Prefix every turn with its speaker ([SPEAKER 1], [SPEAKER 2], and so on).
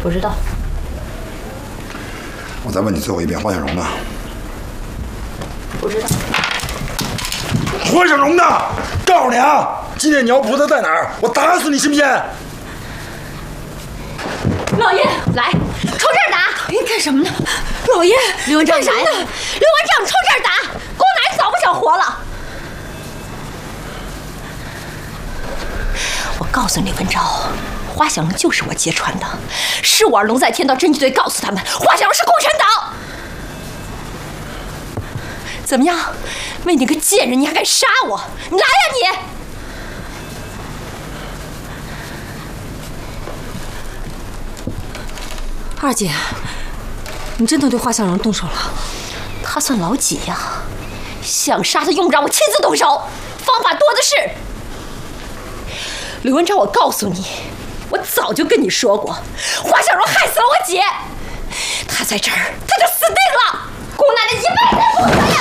[SPEAKER 1] 不知道。
[SPEAKER 2] 我再问你最后一遍，华小荣呢？
[SPEAKER 1] 不知道。
[SPEAKER 2] 华小荣呢？告诉你啊，今天你要不知道在哪儿，我打死你，信不信？
[SPEAKER 1] 老爷，来，冲这儿打！
[SPEAKER 3] 你干什么呢？老爷，
[SPEAKER 1] 刘文正来了！刘文正，冲这儿打！宫南早不想活了。我告诉你，文昭，花小龙就是我揭穿的，是我儿龙在天道侦缉队告诉他们，花小龙是共产党。怎么样？为你个贱人，你还敢杀我？你来呀你！
[SPEAKER 3] 二姐，你真的对花小荣动手了？
[SPEAKER 1] 他算老几呀？想杀他用不着我亲自动手，方法多的是。刘文昭，我告诉你，我早就跟你说过，花小荣害死了我姐，她在这儿，她就死定了。姑奶奶一辈子也不可以。